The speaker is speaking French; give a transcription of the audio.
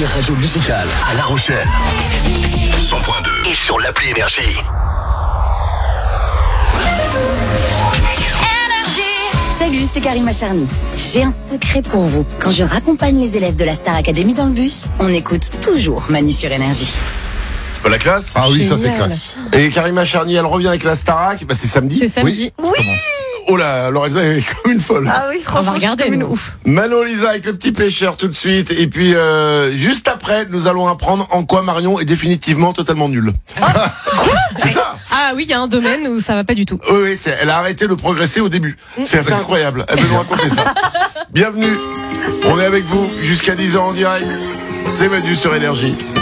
première radio musicale à La Rochelle. 100.2 et sur l'appli Énergie. Salut, c'est Karima Charny. J'ai un secret pour vous. Quand je raccompagne les élèves de la Star Academy dans le bus, on écoute toujours Manu sur Énergie. C'est pas la classe? Ah oui, Génial. ça c'est classe. Et Karima Charny, elle revient avec la Starac. Bah, c'est samedi. C'est samedi. Oui. Oh là, Lorenza est comme une folle. Ah oui, On va regarder, nous. Manon Lisa avec le petit pêcheur tout de suite. Et puis, juste après, nous allons apprendre en quoi Marion est définitivement totalement nulle. C'est ça? Ah oui, il y a un domaine où ça va pas du tout. Oui, elle a arrêté de progresser au début. C'est assez incroyable. Elle veut nous raconter ça. Bienvenue. On est avec vous jusqu'à 10h en direct. C'est Manu sur Énergie.